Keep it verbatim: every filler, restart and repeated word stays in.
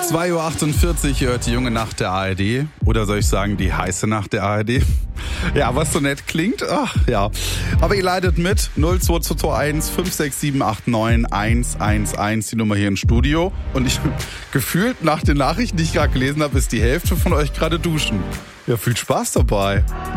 zwei Uhr achtundvierzig hört die junge Nacht der A R D. Oder soll ich sagen, die heiße Nacht der A R D? Ja, was so nett klingt, ach ja. Aber ihr leidet mit null zwei zwei eins fünf sechs sieben acht neun eins eins eins, die Nummer hier im Studio. Und ich gefühlt nach den Nachrichten, die ich gerade gelesen habe, ist die Hälfte von euch gerade duschen. Ja, viel Spaß dabei.